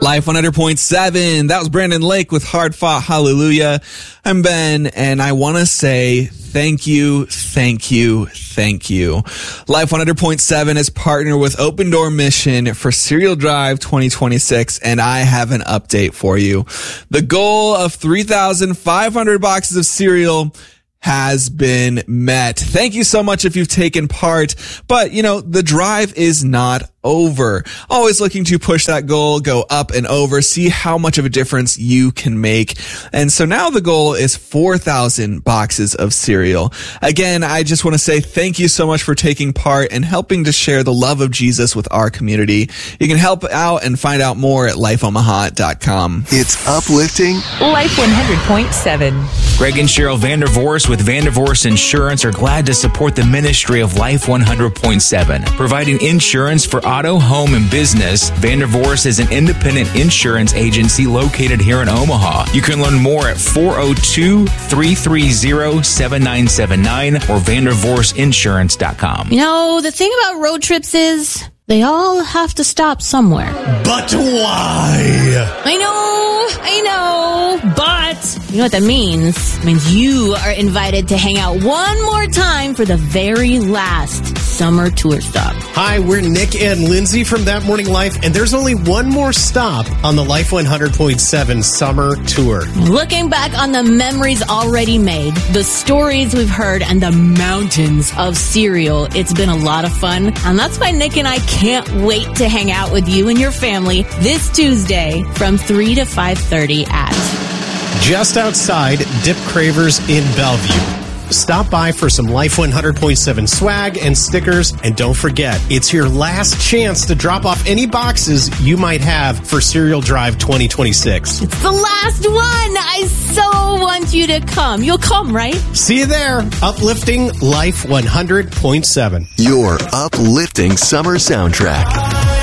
Life 100.7. That was Brandon Lake with Hard Fought Hallelujah. I'm Ben, and I want to say thank you, thank you, thank you. Life 100.7 is partnered with Open Door Mission for Cereal Drive 2026, and I have an update for you. The goal of 3,500 boxes of cereal has been met. Thank you so much if you've taken part. But, the drive is not over. Always looking to push that goal, go up and over, see how much of a difference you can make. And so now the goal is 4,000 boxes of cereal. Again, I just want to say thank you so much for taking part and helping to share the love of Jesus with our community. You can help out and find out more at lifeomaha.com. It's uplifting. Life 100.7. Greg and Cheryl Vandervorst with Vandervorst Insurance are glad to support the ministry of Life 100.7, providing insurance for auto, home, and business. Vandervorst is an independent insurance agency located here in Omaha. You can learn more at 402-330-7979 or vandervorstinsurance.com. The thing about road trips is they all have to stop somewhere. But why? I know, but you know what that means? It means you are invited to hang out one more time for the very last summer tour stop. Hi, we're Nick and Lindsay from That Morning Life, and there's only one more stop on the Life 100.7 summer tour. Looking back on the memories already made, the stories we've heard, and the mountains of cereal, it's been a lot of fun, and that's why Nick and I can't wait to hang out with you and your family this Tuesday from 3 to 5:30 at just outside Dip Cravers in Bellevue. Stop by for some Life 100.7 swag and stickers, and don't forget, it's your last chance to drop off any boxes you might have for Cereal Drive 2026. It's the last one! I so want you to come. You'll come, right? See you there. Uplifting Life 100.7. Your uplifting summer soundtrack.